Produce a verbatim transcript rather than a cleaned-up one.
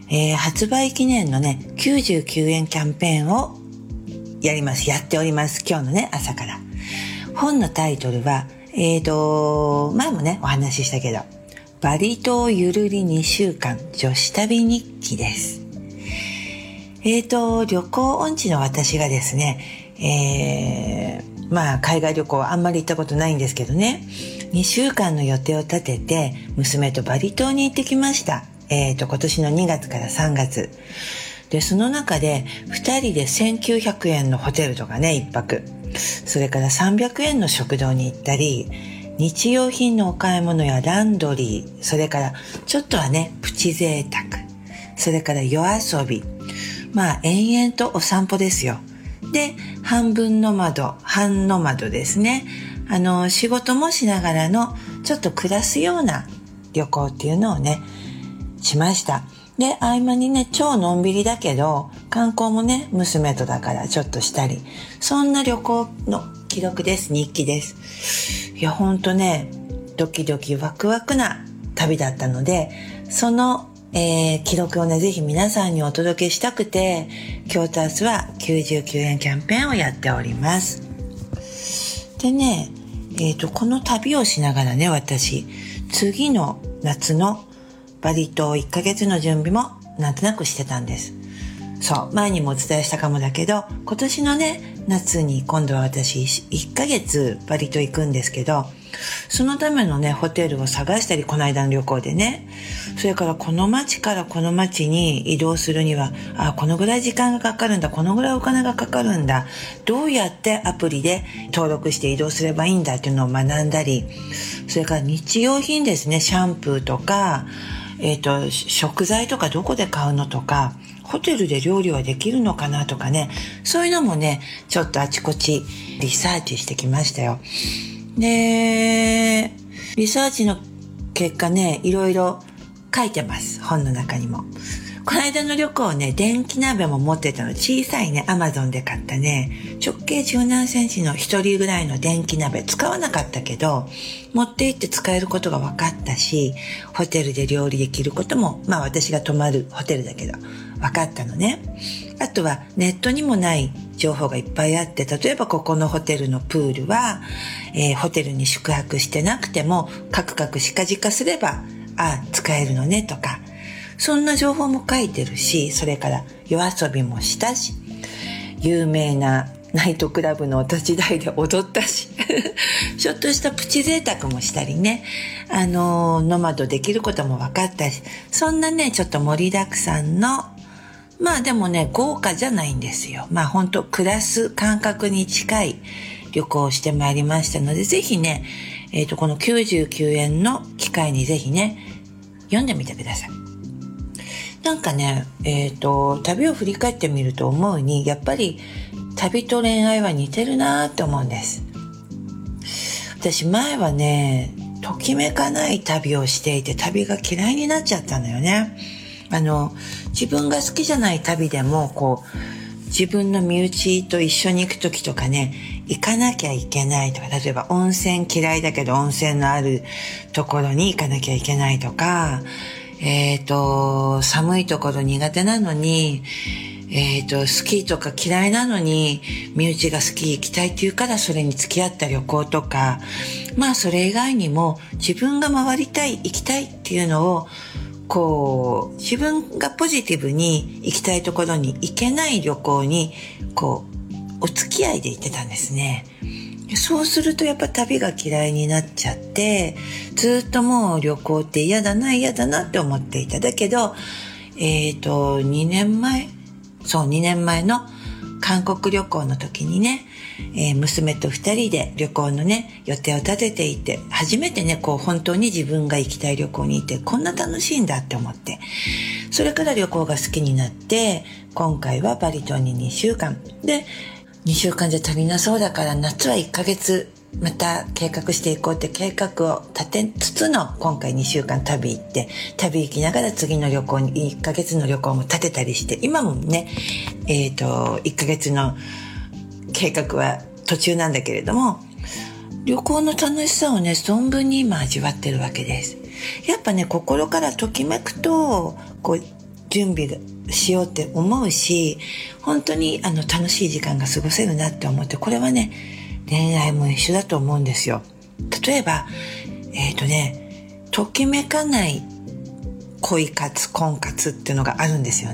えー、発売記念のね、きゅうじゅうきゅうえんキャンペーンをやります。やっております。今日のね、朝から。本のタイトルは、えーと、前もね、お話ししたけど、バリ島ゆるりにしゅうかん女子旅日記です。えーと、旅行音痴の私がですね、えー、まあ、海外旅行あんまり行ったことないんですけどね、にしゅうかんの予定を立てて、娘とバリ島に行ってきました。えーと、今年のにがつからさんがつ。で、その中で、ふたりでせんきゅうひゃくえんのホテルとかね、いっぱく。それからさんびゃくえんの食堂に行ったり、日用品のお買い物やランドリー、それからちょっとはね、プチ贅沢、それから夜遊び。まあ、延々とお散歩ですよ。で、半分の窓、半の窓ですね。あの、仕事もしながらの、ちょっと暮らすような旅行っていうのをね、しました。で、合間にね、超のんびりだけど、観光もね、娘とだからちょっとしたり、そんな旅行の記録です。日記です。いや、ほんとね、ドキドキワクワクな旅だったので、その、えー、記録をね、ぜひ皆さんにお届けしたくて、今日と明日はきゅうじゅうきゅうえんキャンペーンをやっております。でね、えっと、この旅をしながらね、私、次の夏のバリ島いっかげつの準備もなんとなくしてたんです。そう、前にもお伝えしたかもだけど、今年のね、夏に今度は私いっかげつバリ島行くんですけど、そのためのね、ホテルを探したり、この間の旅行でね、それからこの町からこの町に移動するには、あ、このぐらい時間がかかるんだ、このぐらいお金がかかるんだ、どうやってアプリで登録して移動すればいいんだっていうのを学んだり、それから日用品ですね、シャンプーとか、えっと、食材とかどこで買うのとか、ホテルで料理はできるのかなとかね、そういうのもね、ちょっとあちこちリサーチしてきましたよ。で、リサーチの結果ね、いろいろ書いてます。本の中にも。この間の旅行ね、電気鍋も持ってたの。小さいね、アマゾンで買ったね、直径じゅうななセンチの一人ぐらいの電気鍋。使わなかったけど、持って行って使えることが分かったし、ホテルで料理できることも、まあ私が泊まるホテルだけど、分かったのね。あとはネットにもない情報がいっぱいあって、例えばここのホテルのプールは、えー、ホテルに宿泊してなくても、カクカクシカジカすれば、あ、使えるのねとか、そんな情報も書いてるし、それから夜遊びもしたし、有名なナイトクラブのお立ち台で踊ったし、ちょっとしたプチ贅沢もしたりね、あのー、ノマドできることも分かったし、そんなね、ちょっと盛りだくさんの、まあでもね、豪華じゃないんですよ。まあ本当暮らす感覚に近い旅行をしてまいりましたので、ぜひね、えっと、このきゅうじゅうきゅうえんの機会にぜひね、読んでみてください。なんかね、えっと、旅を振り返ってみると思うに、やっぱり旅と恋愛は似てるなって思うんです。私前はね、ときめかない旅をしていて、旅が嫌いになっちゃったのよね。あの、自分が好きじゃない旅でも、こう、自分の身内と一緒に行くときとかね、行かなきゃいけないとか、例えば温泉嫌いだけど温泉のあるところに行かなきゃいけないとか、えっと、寒いところ苦手なのに、えっと、スキーとか嫌いなのに、身内がスキー行きたいって言うからそれに付き合った旅行とか、まあそれ以外にも自分が回りたい、行きたいっていうのを、こう、自分がポジティブに行きたいところに行けない旅行に、こう、お付き合いで行ってたんですね。そうするとやっぱ旅が嫌いになっちゃって、ずっともう旅行って嫌だな嫌だなって思っていた。だけど、えっと、にねんまえ、そうにねんまえの韓国旅行の時にね、えー、娘と二人で旅行のね、予定を立てていて、初めてね、こう本当に自分が行きたい旅行に行って、こんな楽しいんだって思って、それから旅行が好きになって、今回はバリ島ににしゅうかん。で、にしゅうかんじゃ足りなそうだから夏はいっかげつまた計画していこうって計画を立てつつの今回にしゅうかん旅行って、旅行きながら次の旅行にいっかげつの旅行も立てたりして、今もね、えっと、いっかげつの計画は途中なんだけれども、旅行の楽しさをね、存分に今味わってるわけです。やっぱね、心からときめくと、こう、 準備しようって思うし、本当にあの楽しい時間が過ごせるなって思って、これはね、恋愛も一緒だと思うんですよ。例えば、えっとね、ときめかない恋活、婚活っていうのがあるんですよ